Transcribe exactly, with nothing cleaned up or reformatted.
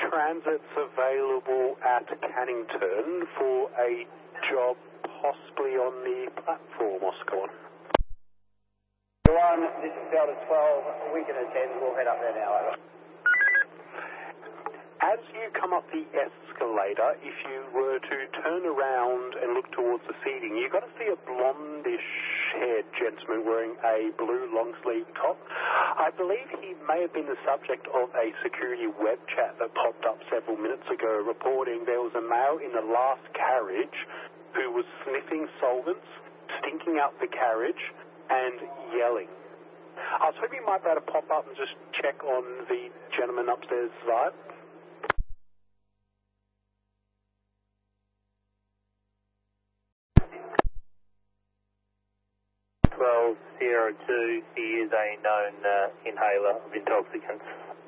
transits available at Cannington for a job possibly on the platform, Oscar one? One, this is Delta twelve, we can attend, we'll head up there now, over. As you come up the escalator, if you were to turn around and look towards the seating, you've got to see a blondish-haired gentleman wearing a blue long-sleeve top. I believe he may have been the subject of a security web chat that popped up several minutes ago reporting there was a male in the last carriage who was sniffing solvents, stinking out the carriage, and yelling. I was hoping you might be able to pop up and just check on the gentleman upstairs' vibe. twelve zero two, he is a known uh, inhaler of intoxicants.